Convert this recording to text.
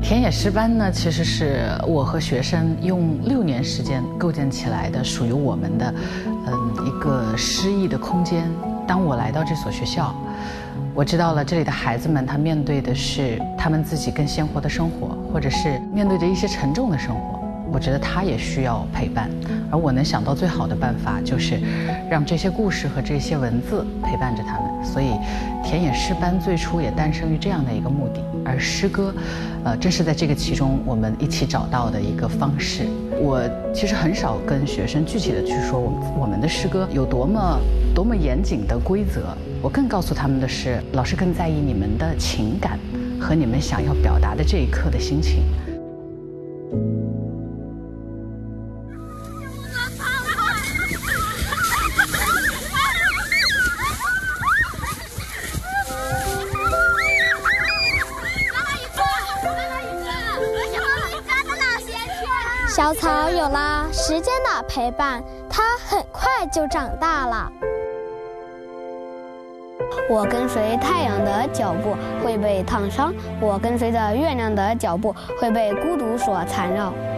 田野诗班呢，其实是我和学生用6年时间构建起来的，属于我们的，一个诗意的空间。当我来到这所学校，我知道了这里的孩子们，他面对的是他们自己更鲜活的生活，或者是面对着一些沉重的生活。我觉得他也需要陪伴，而我能想到最好的办法，就是让这些故事和这些文字陪伴着他们。所以，田野诗班最初也诞生于这样的一个目的，而诗歌，正是在这个其中我们一起找到的一个方式。我其实很少跟学生具体的去说我们的诗歌有多么严谨的规则，我更告诉他们的是，老师更在意你们的情感和你们想要表达的这一刻的心情。 小草有了时间的陪伴，它很快就长大了。我跟随太阳的脚步会被烫伤，我跟随着月亮的脚步会被孤独所缠绕。